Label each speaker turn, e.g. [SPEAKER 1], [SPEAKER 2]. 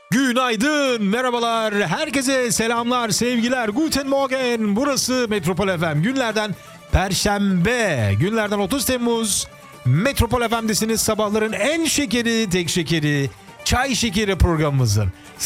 [SPEAKER 1] Günaydın, merhabalar, herkese selamlar, sevgiler, Guten Morgen. Burası Metropol FM. Günlerden Perşembe, günlerden 30 Temmuz. Metropol FM'desiniz. Sabahların en şekeri, tek şekeri, çay şekeri programımızın